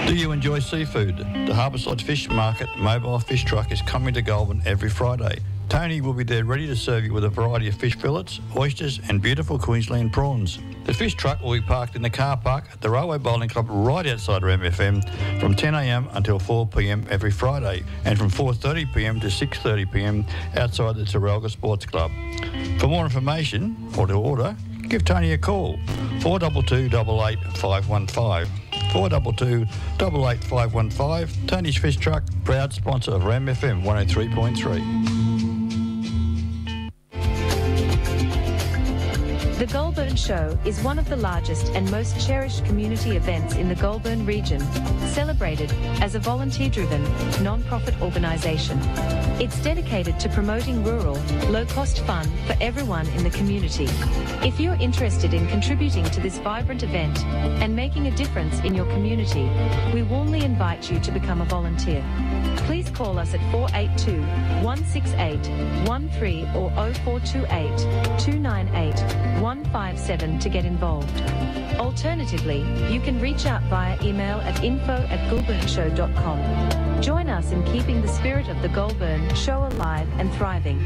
Do you enjoy seafood? The Harbourside Fish Market mobile fish truck is coming to Goulburn every Friday. Tony will be there ready to serve you with a variety of fish fillets, oysters and beautiful Queensland prawns. The fish truck will be parked in the car park at the Railway Bowling Club right outside Ram FM from 10am until 4pm every Friday and from 4:30pm to 6:30pm outside the Terralga Sports Club. For more information or to order, give Tony a call, 422 88 515. 422 88 515. Tony's Fish Truck, proud sponsor of Ram FM 103.3. The Goulburn Show is one of the largest and most cherished community events in the Goulburn region, celebrated as a volunteer-driven, non-profit organisation. It's dedicated to promoting rural, low-cost fun for everyone in the community. If you're interested in contributing to this vibrant event and making a difference in your community, we warmly invite you to become a volunteer. Please call us at 482 168 13 or 0428 298 157 to get involved. Alternatively, you can reach out via email at info@goulburnshow.com. Join us in keeping the spirit of the Goulburn Show alive and thriving.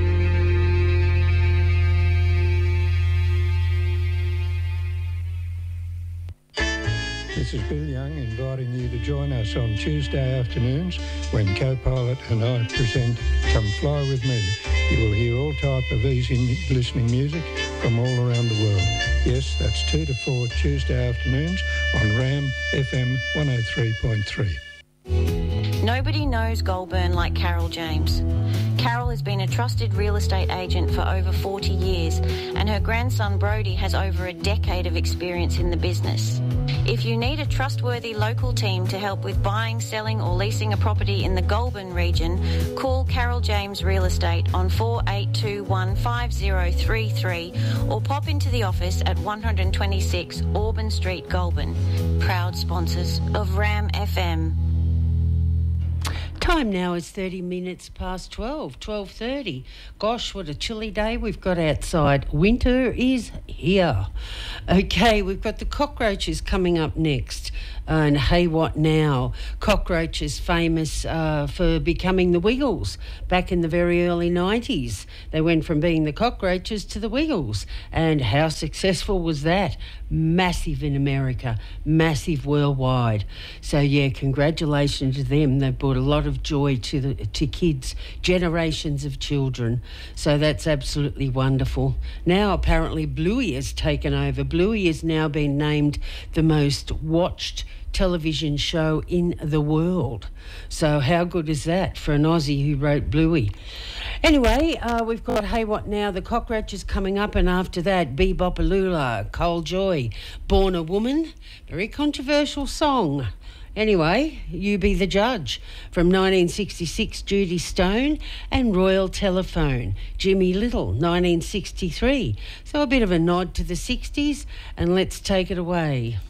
This is Bill Young inviting you to join us on Tuesday afternoons when Co-Pilot and I present Come Fly With Me. You will hear all type of easy listening music from all around the world. Yes, that's 2 to 4 Tuesday afternoons on RAM FM 103.3. Nobody knows Goulburn like Carol James. Carol has been a trusted real estate agent for over 40 years, and her grandson Brody has over a decade of experience in the business. If you need a trustworthy local team to help with buying, selling or leasing a property in the Goulburn region, call Carol James Real Estate on 4821 5033 or pop into the office at 126 Auburn Street, Goulburn. Proud sponsors of RAM FM. Time now is 30 minutes past 12:30. Gosh, what a chilly day we've got outside. Winter is here. Okay, we've got the Cockroaches coming up next. And hey, what now? Cockroaches famous for becoming the Wiggles back in the very early 90s. They went from being the Cockroaches to the Wiggles. And how successful was that? Massive in America, massive worldwide. So yeah, congratulations to them. They've brought a lot of joy to kids, generations of children. So that's absolutely wonderful. Now apparently Bluey has taken over. Bluey has now been named the most watched television show in the world. So how good is that for an Aussie who wrote Bluey? Anyway, we've got Hey What Now, the Cockroaches coming up, and after that, Bebopalula, Cole Joy, Born a Woman, very controversial song. Anyway, you be the judge. From 1966, Judy Stone, and Royal Telephone, Jimmy Little, 1963. So a bit of a nod to the 60s, and let's take it away.